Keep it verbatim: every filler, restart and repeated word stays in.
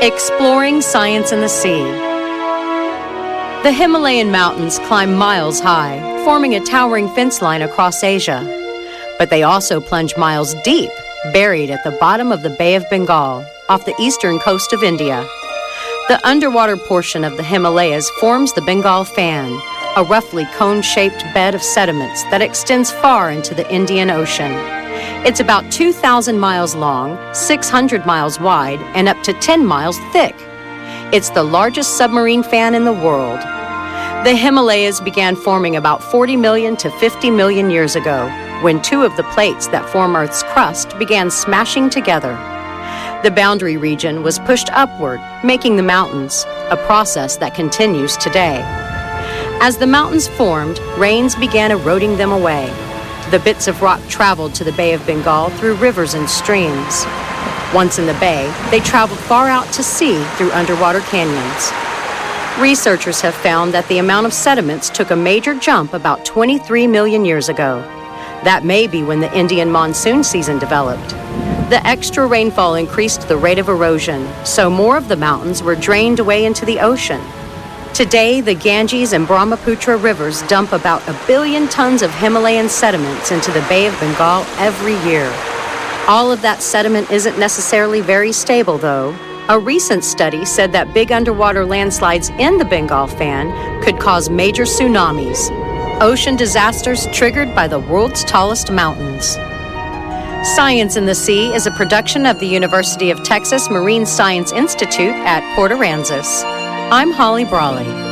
Exploring science in the sea. The Himalayan mountains climb miles high, forming a towering fence line across Asia. But they also plunge miles deep, buried at the bottom of the Bay of Bengal, off the eastern coast of India. The underwater portion of the Himalayas forms the Bengal Fan, a roughly cone-shaped bed of sediments that extends far into the Indian Ocean. It's about two thousand miles long, six hundred miles wide, and up to ten miles thick. It's the largest submarine fan in the world. The Himalayas began forming about forty million to fifty million years ago, when two of the plates that form Earth's crust began smashing together. The boundary region was pushed upward, making the mountains, a process that continues today. As the mountains formed, rains began eroding them away. The bits of rock traveled to the Bay of Bengal through rivers and streams. Once in the bay, they traveled far out to sea through underwater canyons. Researchers have found that the amount of sediments took a major jump about twenty-three million years ago. That may be when the Indian monsoon season developed. The extra rainfall increased the rate of erosion, so more of the mountains were drained away into the ocean. Today, the Ganges and Brahmaputra rivers dump about a billion tons of Himalayan sediments into the Bay of Bengal every year. All of that sediment isn't necessarily very stable, though. A recent study said that big underwater landslides in the Bengal Fan could cause major tsunamis, ocean disasters triggered by the world's tallest mountains. Science in the Sea is a production of the University of Texas Marine Science Institute at Port Aransas. I'm Holly Brawley.